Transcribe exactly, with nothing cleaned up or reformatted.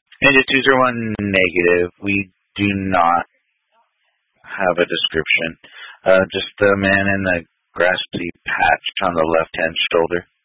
Ninja two zero one negative. We do not have a description. Uh, just the man in the grassy patch on the left-hand shoulder.